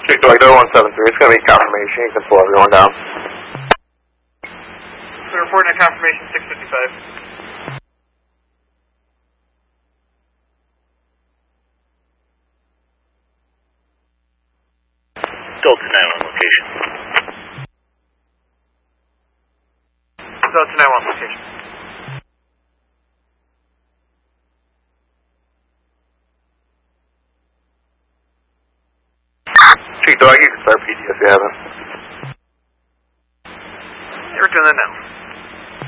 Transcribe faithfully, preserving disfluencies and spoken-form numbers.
Chick Dog one seven three, it's going to be confirmation. You can slow everyone down. So reporting at confirmation six fifty-five. Delta nine one location. Delta nine one location. Chick Dog, you can start P D if you haven't. We're doing that now.